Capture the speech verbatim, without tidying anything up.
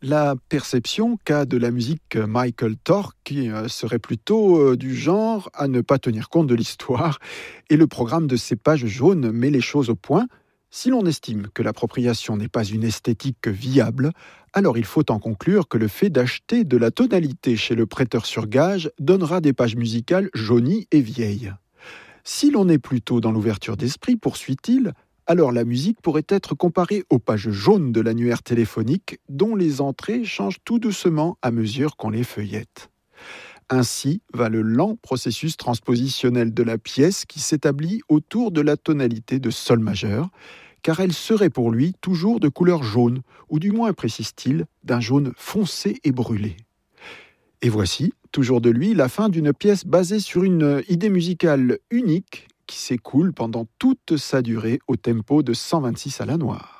La perception qu'a de la musique Michael Tork, qui euh, serait plutôt euh, du genre à ne pas tenir compte de l'histoire, et le programme de Cépage jaune met les choses au point. Si l'on estime que l'appropriation n'est pas une esthétique viable, alors il faut en conclure que le fait d'acheter de la tonalité chez le prêteur sur gage donnera des pages musicales jaunies et vieilles. Si l'on est plutôt dans l'ouverture d'esprit, poursuit-il, alors la musique pourrait être comparée aux pages jaunes de l'annuaire téléphonique dont les entrées changent tout doucement à mesure qu'on les feuillette. Ainsi va le lent processus transpositionnel de la pièce qui s'établit autour de la tonalité de sol majeur, car elle serait pour lui toujours de couleur jaune, ou du moins, précise-t-il, d'un jaune foncé et brûlé. Et voici, toujours de lui, la fin d'une pièce basée sur une idée musicale unique qui s'écoule pendant toute sa durée au tempo de cent vingt-six à la noire.